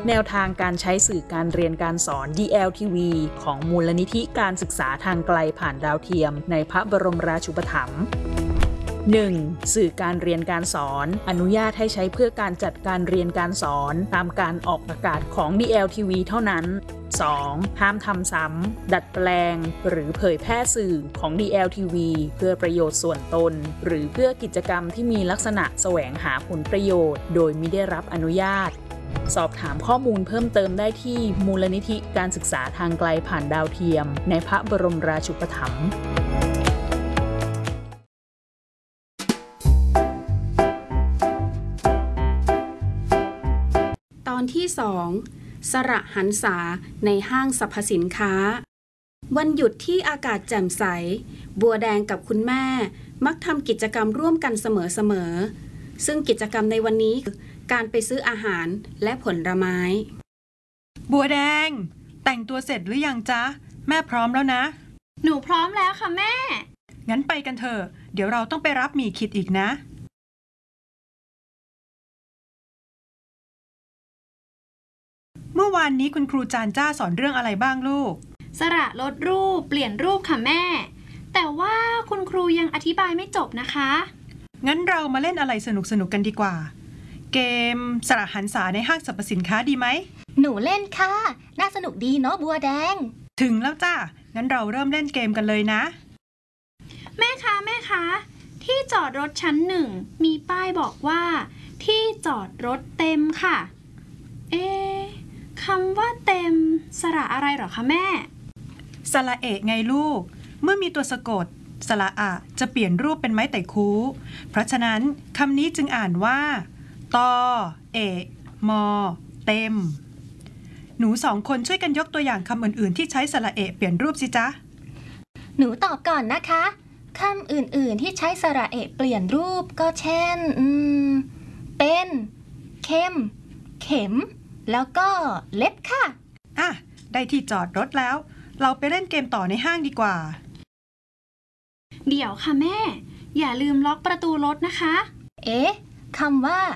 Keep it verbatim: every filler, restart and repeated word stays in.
แนวทางการใช้สื่อการเรียนการสอน ดี แอล ที วี ของมูลนิธิการศึกษาทางไกลผ่านดาวเทียมในพระบรมราชูปถัมภ์ หนึ่ง. สื่อการเรียนการสอนอนุญาตให้ใช้เพื่อการจัดการเรียนการสอนตามการออกอากาศของ ดี แอล ที วี เท่านั้น สอง. ห้ามทำซ้ำดัดแปลงหรือเผยแพร่สื่อของ ดี แอล ที วี เพื่อประโยชน์ส่วนตนหรือเพื่อกิจกรรมที่มีลักษณะแสวงหาผลประโยชน์โดยมิได้รับอนุญาตสอบถามข้อมูลเพิ่มเติมได้ที่มูลนิธิการศึกษาทางไกลผ่านดาวเทียมในพระบรมราชูปถัมภ์ตอนที่สองสระหันษาในห้างสรรพสินค้าวันหยุดที่อากาศแจ่มใสบัวแดงกับคุณแม่มักทำกิจกรรมร่วมกันเสมอๆซึ่งกิจกรรมในวันนี้การไปซื้ออาหารและผลไม้บัวแดงแต่งตัวเสร็จหรือยังจ๊ะแม่พร้อมแล้วนะหนูพร้อมแล้วค่ะแม่งั้นไปกันเถอะเดี๋ยวเราต้องไปรับหมี่ขิดอีกนะเมื่อวานนี้คุณครูจานจ้าสอนเรื่องอะไรบ้างลูกสระลดรูปเปลี่ยนรูปค่ะแม่แต่ว่าคุณครูยังอธิบายไม่จบนะคะงั้นเรามาเล่นอะไรสนุกๆกันดีกว่าเกมสระหันษาในห้างสรรพสินค้าดีไหมหนูเล่นค่ะน่าสนุกดีเนาะบัวแดงถึงแล้วจ้างั้นเราเริ่มเล่นเกมกันเลยนะแม่คะแม่คะที่จอดรถชั้นหนึ่งมีป้ายบอกว่าที่จอดรถเต็มค่ะเอ๊ะคำว่าเต็มสระอะไรหรอคะแม่สระเอะไงลูกเมื่อมีตัวสะกดสระอะจะเปลี่ยนรูปเป็นไม้ไต่คูเพราะฉะนั้นคำนี้จึงอ่านว่าตอเอะมอเต็มหนูสองคนช่วยกันยกตัวอย่างคำอื่นๆที่ใช้สระเอะเปลี่ยนรูปสิจ๊ะหนูตอบก่อนนะคะคำอื่นๆที่ใช้สระเอะเปลี่ยนรูปก็เช่นอืมเป็นเข้มเข็มแล้วก็เล็บค่ะอ่ะได้ที่จอดรถแล้วเราไปเล่นเกมต่อในห้างดีกว่าเดี๋ยวค่ะแม่อย่าลืมล็อกประตูรถนะคะเอ๊ะคำว่า